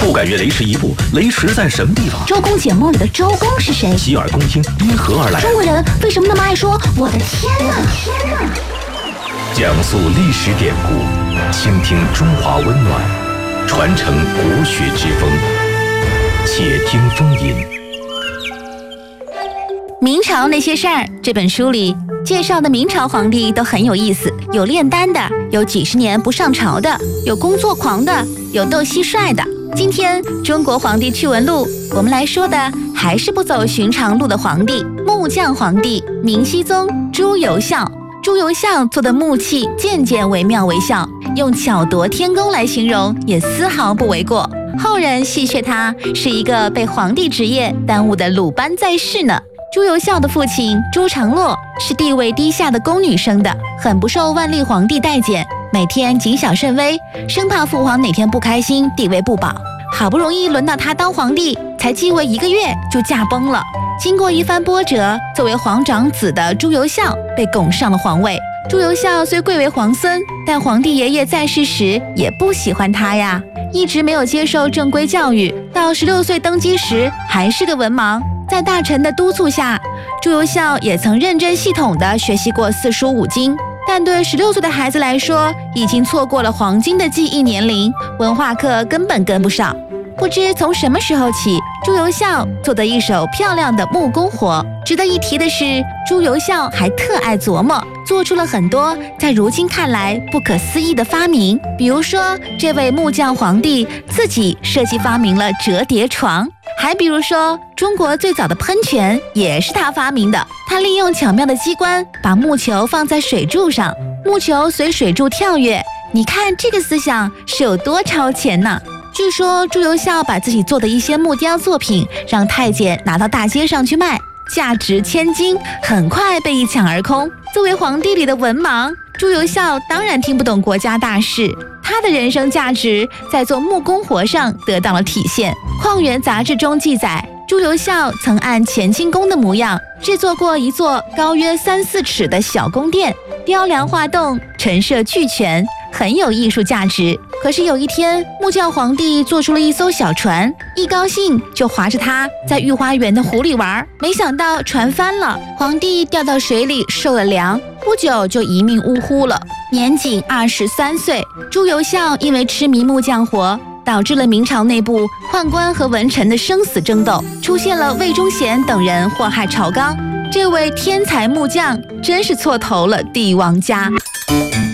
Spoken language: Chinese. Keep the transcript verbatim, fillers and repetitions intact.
不敢越雷池一步，雷池在什么地方？ 周公解梦里的周公是谁？ 洗耳恭听，因何而来？ 中国人为什么那么爱说我的天哪？天哪！ 讲述历史典故，倾听中华温暖，传承国学之风。且听风吟。 明朝那些事儿这本书里介绍的明朝皇帝都很有意思，有炼丹的，有几十年不上朝的，有工作狂的，有斗蟋蟀的。今天中国皇帝趣闻录，我们来说的还是不走寻常路的皇帝——木匠皇帝明熹宗朱由校。朱由校做的木器件件惟妙惟肖，用巧夺天工来形容也丝毫不为过。后人戏谑他是一个被皇帝职业耽误的鲁班在世呢。朱由校的父亲朱常洛是地位低下的宫女生的，很不受万历皇帝待见，每天谨小慎微，生怕父皇哪天不开心，地位不保。好不容易轮到他当皇帝，才继位一个月就驾崩了。经过一番波折，作为皇长子的朱由校被拱上了皇位。朱由校虽贵为皇孙，但皇帝爷爷在世时也不喜欢他呀，一直没有接受正规教育，到十六岁登基时还是个文盲。在大臣的督促下，朱由校也曾认真系统地学习过四书五经，但对十六岁的孩子来说，已经错过了黄金的记忆年龄，文化课根本跟不上。不知从什么时候起，朱由校做得一手漂亮的木工活。值得一提的是，朱由校还特爱琢磨，做出了很多在如今看来不可思议的发明。比如说，这位木匠皇帝自己设计发明了折叠床，还比如说，中国最早的喷泉也是他发明的。他利用巧妙的机关，把木球放在水柱上，木球随水柱跳跃。你看这个思想是有多超前呢？据说朱由校把自己做的一些木雕作品让太监拿到大街上去卖，价值千金，很快被一抢而空。作为皇帝里的文盲，朱由校当然听不懂国家大事，他的人生价值在做木工活上得到了体现。《矿源》杂志中记载，朱由校曾按乾清宫的模样制作过一座高约三四尺的小宫殿，雕梁画栋，陈设俱全，很有艺术价值。可是有一天，木匠皇帝做出了一艘小船，一高兴就划着它在御花园的湖里玩，没想到船翻了，皇帝掉到水里受了凉，不久就一命呜呼了，年仅二十三岁。朱由校因为痴迷木匠活，导致了明朝内部宦官和文臣的生死争斗，出现了魏忠贤等人祸害朝纲。这位天才木匠真是错投了帝王家。